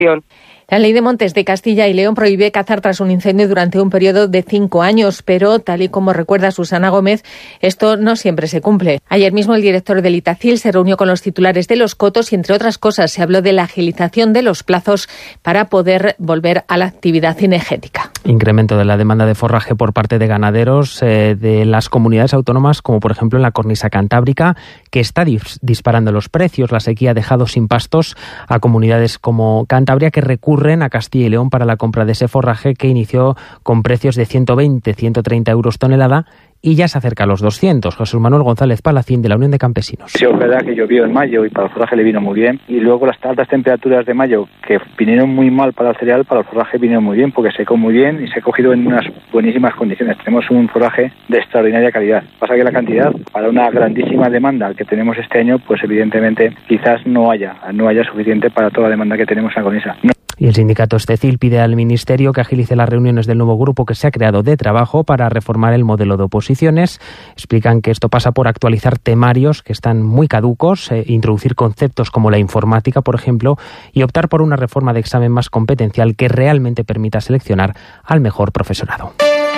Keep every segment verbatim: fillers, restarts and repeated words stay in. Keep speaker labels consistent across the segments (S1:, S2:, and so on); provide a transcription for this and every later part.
S1: La ley de montes de Castilla y León prohíbe cazar tras un incendio durante un periodo de cinco años, pero, tal y como recuerda Susana Gómez, esto no siempre se cumple. Ayer mismo el director del Itacil se reunió con los titulares de los cotos y, entre otras cosas, se habló de la agilización de los plazos para poder volver a la actividad cinegética.
S2: Incremento de la demanda de forraje por parte de ganaderos eh, de las comunidades autónomas, como por ejemplo en la cornisa cantábrica, que está dis- disparando los precios. La sequía ha dejado sin pastos a comunidades como Cantabria, que recurren a Castilla y León para la compra de ese forraje, que inició con precios de ciento veinte a ciento treinta euros tonelada y ya se acerca a los doscientos. José Manuel González Palacín, de la Unión de Campesinos.
S3: Sí, es verdad que llovió en mayo y para el forraje le vino muy bien, y luego las altas temperaturas de mayo, que vinieron muy mal para el cereal, para el forraje vinieron muy bien porque secó muy bien y se ha cogido en unas buenísimas condiciones. Tenemos un forraje de extraordinaria calidad. Pasa que la cantidad, para una grandísima demanda que tenemos este año, pues evidentemente quizás no haya, no haya suficiente para toda la demanda que tenemos en la cornisa. No.
S2: Y el sindicato Estecil pide al Ministerio que agilice las reuniones del nuevo grupo que se ha creado de trabajo para reformar el modelo de oposiciones. Explican que esto pasa por actualizar temarios que están muy caducos, eh, introducir conceptos como la informática, por ejemplo, y optar por una reforma de examen más competencial que realmente permita seleccionar al mejor profesorado.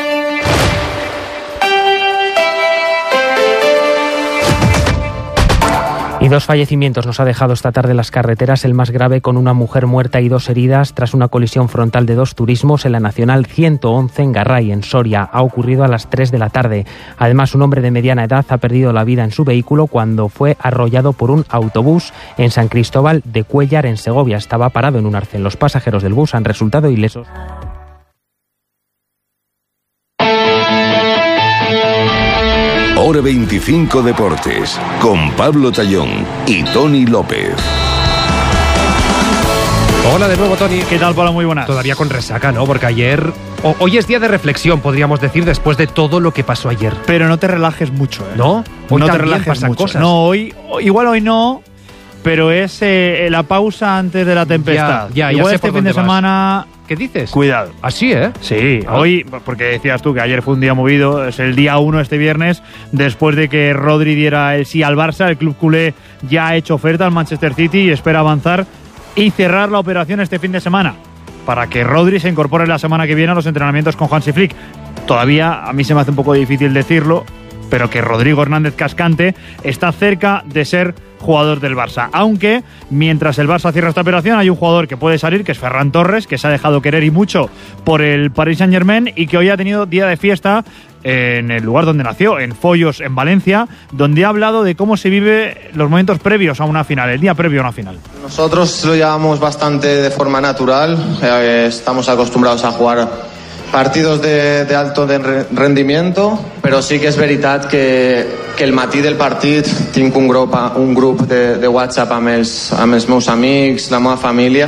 S2: Y dos fallecimientos nos ha dejado esta tarde las carreteras, el más grave con una mujer muerta y dos heridas tras una colisión frontal de dos turismos en la Nacional ciento once en Garray, en Soria. Ha ocurrido a las tres de la tarde. Además, un hombre de mediana edad ha perdido la vida en su vehículo cuando fue arrollado por un autobús en San Cristóbal de Cuéllar, en Segovia. Estaba parado en un arcén. Los pasajeros del bus han resultado ilesos.
S4: Hora veinticinco Deportes, con Pablo Tallón y Tony López.
S5: Hola de nuevo, Tony.
S6: ¿Qué tal, Pablo? Muy buenas.
S5: Todavía con resaca, ¿no? Porque ayer... O, hoy es día de reflexión, podríamos decir, después de todo lo que pasó ayer.
S6: Pero no te relajes mucho, ¿eh?
S5: ¿No? Hoy
S6: no te
S5: también
S6: relajes
S5: pasan
S6: mucho.
S5: cosas.
S6: No, hoy... Igual hoy no, pero es eh, la pausa antes de la tempestad.
S5: Ya, ya,
S6: igual
S5: ya sé
S6: este
S5: por
S6: fin de
S5: dónde vas.
S6: semana...
S5: ¿Qué dices?
S6: Cuidado.
S5: Así, ¿eh?
S6: Sí,
S5: Ah.
S6: hoy, porque decías tú que ayer fue un día movido, es el día uno este viernes, después de que Rodri diera el sí al Barça. El club culé ya ha hecho oferta al Manchester City y espera avanzar y cerrar la operación este fin de semana, para que Rodri se incorpore la semana que viene a los entrenamientos con Hansi Flick. Todavía a mí se me hace un poco difícil decirlo, pero que Rodrigo Hernández Cascante está cerca de ser jugador del Barça. Aunque, mientras el Barça cierra esta operación, hay un jugador que puede salir, que es Ferran Torres, que se ha dejado querer y mucho por el Paris Saint-Germain y que hoy ha tenido día de fiesta en el lugar donde nació, en Follos, en Valencia, donde ha hablado de cómo se vive los momentos previos a una final, el día previo a una final.
S7: Nosotros lo llevamos bastante de forma natural, eh, estamos acostumbrados a jugar partidos de, de alto de rendimiento, però sí que és veritat que, que el matí del partit tinc un grup, un grup de, de WhatsApp amb els, amb els meus amics, la meva família,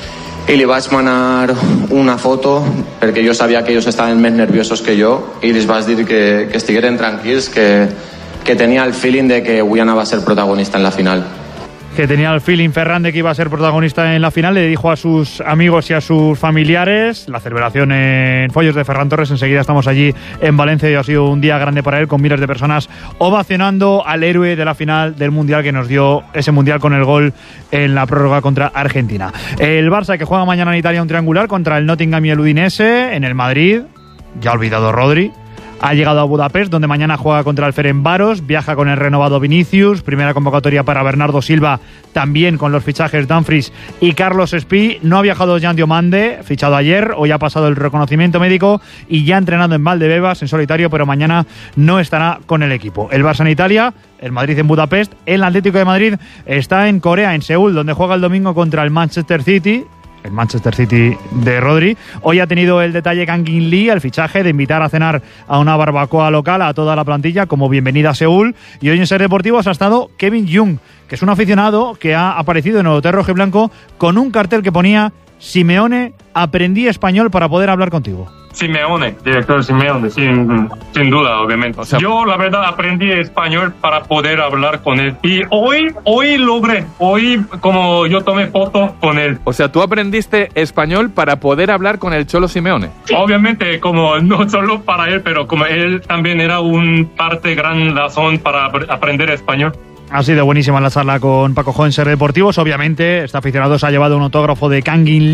S7: i li vaig manar una foto perquè jo sabia que ells estaven més nerviosos que jo i els vaig dir que, que estigueren tranquils, que, que tenia el feeling de que avui anava a ser protagonista en la final.
S6: Que tenía el feeling Ferran de que iba a ser protagonista en la final, le dijo a sus amigos y a sus familiares. La celebración en Follos de Ferran Torres, enseguida estamos allí en Valencia y ha sido un día grande para él, con miles de personas ovacionando al héroe de la final del Mundial, que nos dio ese Mundial con el gol en la prórroga contra Argentina. El Barça, que juega mañana en Italia un triangular contra el Nottingham y el Udinese. En el Madrid, ya ha olvidado Rodri, ha llegado a Budapest, donde mañana juega contra el Ferencváros, viaja con el renovado Vinicius, primera convocatoria para Bernardo Silva, también con los fichajes Dumfries y Carlos Espí. No ha viajado Jan Diomande, fichado ayer, hoy ha pasado el reconocimiento médico y ya ha entrenado en Valdebebas en solitario, pero mañana no estará con el equipo. El Barça en Italia, el Madrid en Budapest, el Atlético de Madrid está en Corea, en Seúl, donde juega el domingo contra el Manchester City. El Manchester City de Rodri. Hoy ha tenido el detalle Kang In Lee, el fichaje de invitar a cenar a una barbacoa local a toda la plantilla como bienvenida a Seúl. Y hoy en Ser Deportivos ha estado Kevin Jung, que es un aficionado que ha aparecido en el Hotel Rojo y Blanco con un cartel que ponía: Simeone, aprendí español para poder hablar contigo.
S8: Simeone, director Simeone, sin, sin duda, obviamente. O sea, yo, la verdad, aprendí español para poder hablar con él. Y hoy, hoy logré, hoy como yo tomé foto con él.
S9: O sea, tú aprendiste español para poder hablar con el Cholo Simeone.
S8: Obviamente, como no solo para él, pero como él también era un parte, gran razón para aprender español.
S6: Ha sido buenísima la charla con Paco Jo en Ser Deportivos. Obviamente, este aficionado se ha llevado un autógrafo de Kangin